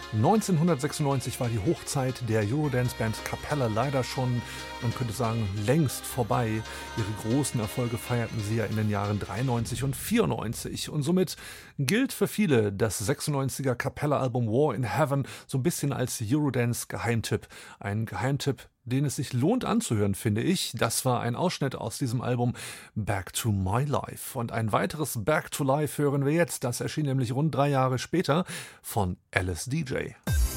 1996 war die Hochzeit der Eurodance-Band Capella leider schon, man könnte sagen, längst vorbei. Ihre großen Erfolge feierten sie ja in den Jahren 93 und 94. Und somit gilt für viele das 96er Capella-Album War in Heaven so ein bisschen als Eurodance-Geheimtipp. Ein Geheimtipp, den es sich lohnt anzuhören, finde ich. Das war ein Ausschnitt aus diesem Album Back to My Life. Und ein weiteres Back to Life hören wir jetzt. Das erschien nämlich rund 3 Jahre später von Alice DJ.